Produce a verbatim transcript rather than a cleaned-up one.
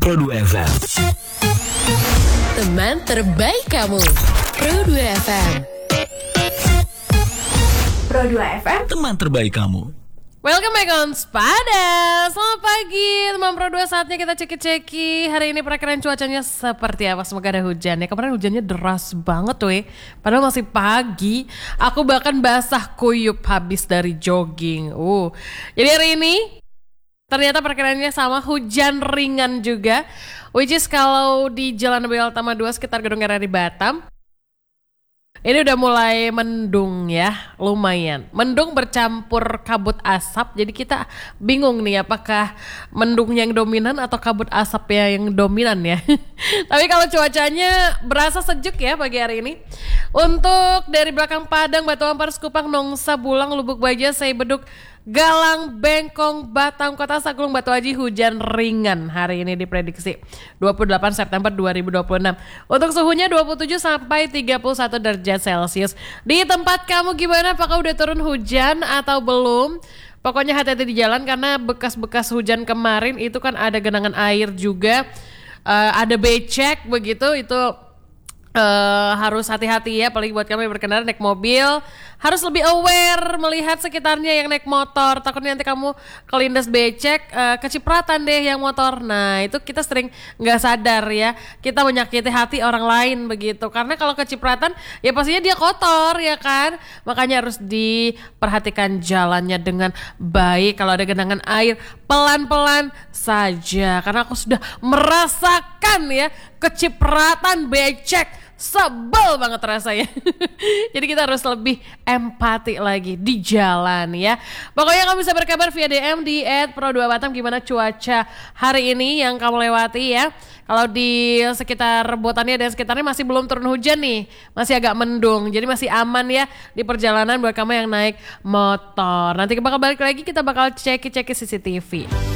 Pro dua F M. Teman terbaik kamu, Pro dua F M. Pro dua F M, Teman terbaik kamu. Welcome back on Spada. Selamat pagi teman Pro dua, saatnya kita ceki-ceki hari ini perakiraan cuacanya seperti apa. Semoga ada hujan ya. Kemarin hujannya deras banget weh, padahal masih pagi. Aku bahkan basah kuyup habis dari jogging. Uh. Jadi hari ini ternyata perakiraannya sama, hujan ringan juga. Which is kalau di Jalan Nabil Utama dua sekitar Gedung R R I Batam, ini udah mulai mendung ya, lumayan. Mendung bercampur kabut asap, jadi kita bingung nih apakah mendungnya yang dominan atau kabut asapnya yang dominan ya. Tapi kalau cuacanya berasa sejuk ya pagi hari ini. Untuk dari belakang Padang, Batu Ampar, Sekupang, Nongsa, Bulang, Lubuk Baja, Saibeduk, Galang, Bengkong, Batam, Kota Sagung, Batu Haji, hujan ringan hari ini diprediksi dua puluh delapan September dua ribu dua puluh enam. Untuk suhunya dua puluh tujuh sampai tiga puluh satu derajat Celcius. Di tempat kamu gimana? Apakah udah turun hujan atau belum? Pokoknya hati-hati di jalan karena bekas-bekas hujan kemarin itu kan ada genangan air juga, uh, ada becek begitu, itu Uh, harus hati-hati ya, apalagi buat kami yang berkendara naik mobil, harus lebih aware melihat sekitarnya yang naik motor. Takutnya nanti kamu kelindas becek, uh, kecipratan deh yang motor. Nah itu kita sering nggak sadar ya, kita menyakiti hati orang lain begitu. Karena kalau kecipratan ya pastinya dia kotor ya kan. Makanya harus diperhatikan jalannya dengan baik. Kalau ada genangan air pelan-pelan saja, karena aku sudah merasakan ya kecipratan becek. Sebel banget rasanya. Jadi kita harus lebih empati lagi di jalan ya. Pokoknya kamu bisa berkabar via D M di et pro dua batam gimana cuaca hari ini yang kamu lewati ya. Kalau di sekitar Botania dan sekitarnya masih belum turun hujan nih, masih agak mendung, jadi masih aman ya di perjalanan buat kamu yang naik motor. Nanti bakal balik lagi, kita bakal cek-cek C C T V.